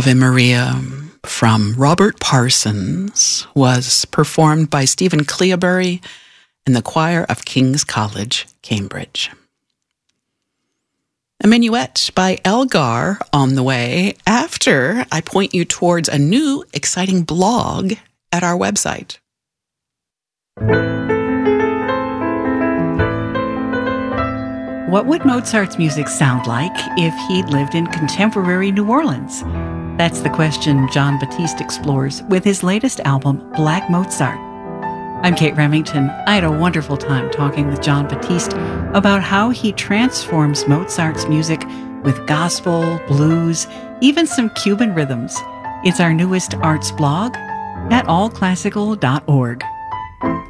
Ave Maria from Robert Parsons was performed by Stephen Cleobury and the choir of King's College, Cambridge. A minuet by Elgar on the way after I point you towards a new exciting blog at our website. What would Mozart's music sound like if he'd lived in contemporary New Orleans? That's the question Jon Batiste explores with his latest album, Black Mozart. I'm Kate Remington. I had a wonderful time talking with Jon Batiste about how he transforms Mozart's music with gospel, blues, even some Cuban rhythms. It's our newest arts blog at allclassical.org.